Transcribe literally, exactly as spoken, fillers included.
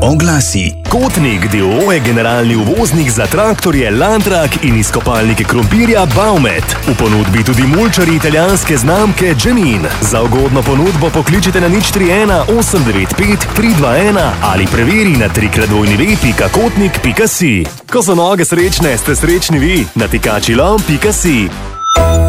Oglasi. Kotnik d. o. o. je generalni uvoznik za traktorje Landtrak in izkopalnike krompirja Baumet. V ponudbi tudi mulčari italijanske znamke Gemin. Za ugodno ponudbo pokličite na nič tri ena osem devet pet tri dva ena ali preveri na trikrat dvojni ve pika kotnik pika si. Ko so noge srečne, ste srečni vi. natikačilom pika si.